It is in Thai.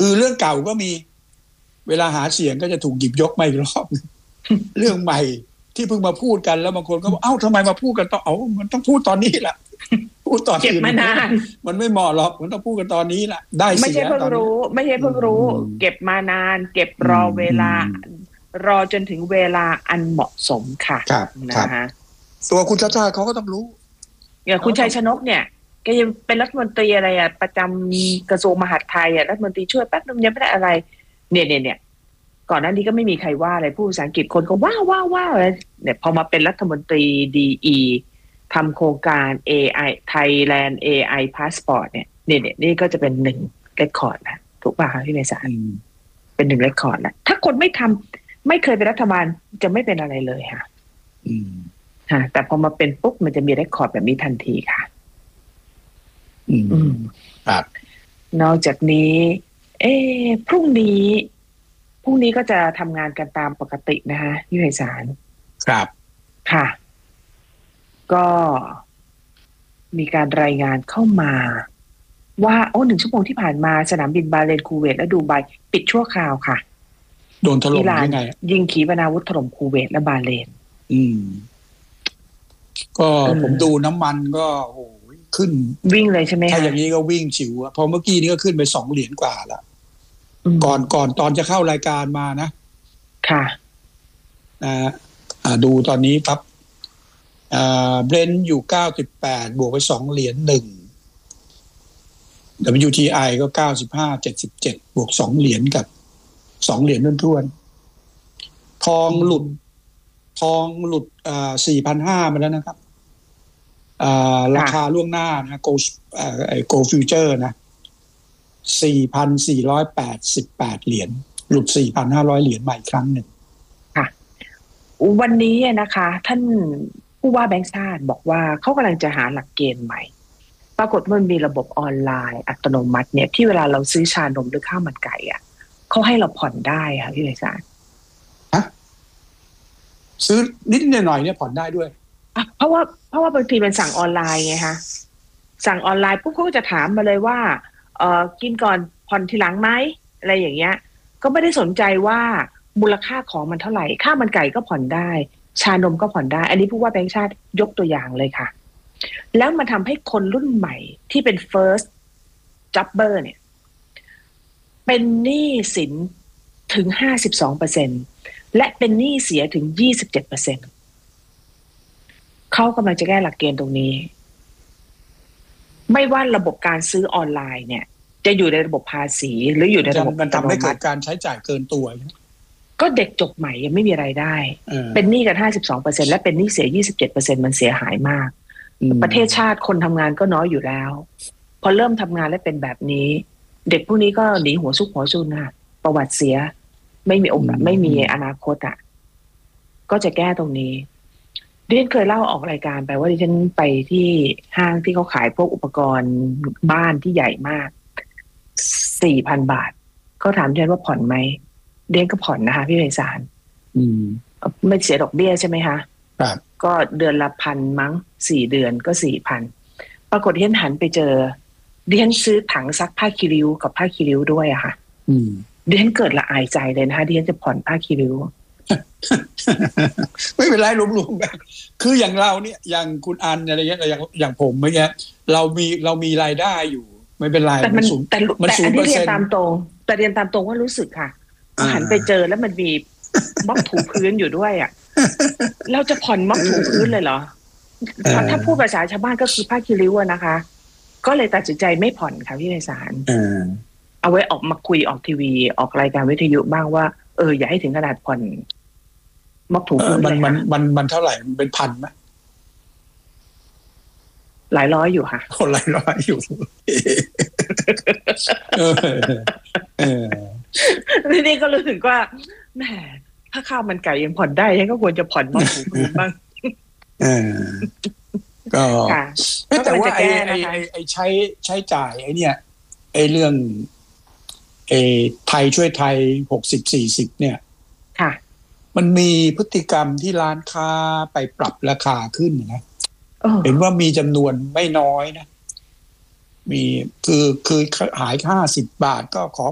คือเรื่องเก่าก็มีเวลาหาเสียงก็จะถูกหยิบยกมาอีกรอบ เรื่องใหม่ที่เพิ่งมาพูดกันแล้วบางคนก็บอกเอ้าทำไมมาพูดกันตอนมันต้องพูดตอนนี้แหละพูดตอนเก็บมานานมันไม่เหมาะหรอกมันต้องพูดกันตอนนี้แหละได้เสียไม่ใช่เพิ่งรู้เก็บมานานเก็บรอเวลารอจนถึงเวลาอันเหมาะสมค่ะนะคะตัวคุณชาติชาติเขาก็ต้องรู้อย่างคุณชัยชนกเนี่ยแกยังเป็นรัฐมนตรีอะไรอ่ะประจำกระทรวงมหาดไทยอ่ะรัฐมนตรีช่วยแป๊บนึงยังไม่ได้อะไรเนี่ยก่อนหน้านี้ก็ไม่มีใครว่าอะไรผู้ภาษาอังกฤษคนก็ว้าวเลยเนี่ยพอมาเป็นรัฐมนตรีดีทำโครงการ AI Thailand AI Passport เนี่ยนี่ก็จะเป็น1 เรคคอร์ดนะถูกป่ะคะพี่เมษาเป็น1 เรคคอร์ดนะถ้าคนไม่ทำไม่เคยเป็นรัฐบาลจะไม่เป็นอะไรเลยค่ะแต่พอมาเป็นปุ๊บมันจะมีเรคคอร์ดแบบนี้ทันทีค่ะครับนอกจากนี้พรุ่งนี้ก็จะทำงานกันตามปกตินะคะพี่ไพศาลครับค่ะก็มีการรายงานเข้ามาว่า1 ชั่วโมงที่ผ่านมาสนามบินบาห์เรนคูเวตและดูไบปิดชั่วคราวค่ะโดนถล่มยังไงยิงขีปนาวุธถล่มคูเวตและบาห์เรนก็ผมดูน้ำมันก็โอ้ยขึ้นวิ่งเลยใช่ไหมถ้าอย่างนี้ก็วิ่งฉิวพอเมื่อกี้นี้ก็ขึ้นไป$2กว่าแล้วก่อนตอนจะเข้ารายการมานะค่ะดูตอนนี้ครับเบรนท์อยู่98บวกไป$2 WTI ก็95.77บวก$2กับ$2ท้วนทองหลุด4,500 มาแล้วนะครับราคาล่วงหน้านะGold Future นะ$4,488 หลุด$4,500ใหม่ครั้งหนึ่งค่ะวันนี้นะคะท่านผู้ว่าแบงก์ชาติบอกว่าเขากำลังจะหาหลักเกณฑ์ใหม่ปรากฏมันมีระบบออนไลน์อัตโนมัติเนี่ยที่เวลาเราซื้อชานมหรือข้าวมันไก่อ่ะเขาให้เราผ่อนได้ค่ะพี่ไพศาลซื้อนิดหน่อยเนี่ยผ่อนได้ด้วยเพราะว่าบางทีมันสั่งออนไลน์ไงคะสั่งออนไลน์ปุ๊บเขาก็จะถามมาเลยว่ากินก่อนผ่อนทีหลังไหมอะไรอย่างเงี้ยก็ไม่ได้สนใจว่ามูลค่าของมันเท่าไหร่ข้าวมันไก่ก็ผ่อนได้ชานมก็ผ่อนได้อันนี้ผู้ว่าแบงก์ชาติยกตัวอย่างเลยค่ะแล้วมันทำให้คนรุ่นใหม่ที่เป็น first jobber เนี่ยเป็นหนี้สินถึง 52% และเป็นหนี้เสียถึง 27% เขากำลังจะแก้หลักเกณฑ์ตรงนี้ไม่ว่าระบบการซื้อออนไลน์เนี่ยจะอยู่ในระบบภาษีหรืออยู่ในระบบมันทำให้เกิดการใช้จ่ายเกินตัวก็เด็กจบใหม่ยังไม่มีรายได้เป็นหนี้กัน 52% และเป็นหนี้เสีย 27% มันเสียหายมากประเทศชาติคนทำงานก็น้อยอยู่แล้วพอเริ่มทำงานแล้วเป็นแบบนี้เด็กพวกนี้ก็หนีหัวซุกหัวซุนนะประวัติเสียไม่มีไม่มีอนาคตอ่ะก็จะแก้ตรงนี้ดิฉันเคยเล่าออกรายการไปว่าดิฉันไปที่ห้างที่เขาขายพวกอุปกรณ์บ้านที่ใหญ่มาก 4,000 บาทเขาถามดิฉันว่าผ่อนไหมเดือนก็ผ่อนนะคะพี่ไพศาลไม่เสียดอกเบี้ยใช่ไหมคะครับก็เดือนละ1,000มั้ง4 เดือนก็ 4,000 ปรากฏดิฉันหันไปเจอดิฉันซื้อถังซักผ้าคีริ้วกับผ้าคีริ้วด้วยอะค่ะดิฉันเกิดละอายใจเลยนะคะดิฉันจะผ่อนผ้าคีริ้วไม่เป็นไรรวมๆกันคืออย่างเราเนี่ยอย่างคุณอันอะไรเงี้ยอย่างผมเมื่อกี้เรามีรายได้อยู่ไม่เป็นไรแต่มันสูงแต่อันนี้เรียนตามตรงแต่เรียนตามตรงว่ารู้สึกค่ะหันไปเจอแล้วมันมีม็อบถูพื้นอยู่ด้วยอ่ะเราจะผ่อนม็อบถูพื้นเลยเหรอถ้าพูดภาษาชาวบ้านก็คือผ้าคีริ้วนะคะก็เลยตัดสินใจไม่ผ่อนค่ะพี่ไพศาลเอาไว้ออกมาคุยออกทีวีออกรายการวิทยุบ้างว่าอย่าให้ถึงขนาดผ่อนม็อบถูพื้นเลยมันเท่าไหร่มันเป็นพันไหมหลายร้อยอยู่ค่ะหลายร้อยอยู่นี่ก็รู้สึกว่าแหมถ้าข้าวมันไก่ยังผ่อนได้ยังก็ควรจะผ่อนม็อบถูพื้นบ้างก็แต่ว่าไอ้ใช้จ่ายไอ้เนี่ยไอ้เรื่องไทยช่วยไทย60-40เนี่ยค่ะมันมีพฤติกรรมที่ร้านค้าไปปรับราคาขึ้นนะเห็นว่ามีจำนวนไม่น้อยนะมีคือขาย50 บาทก็ขอ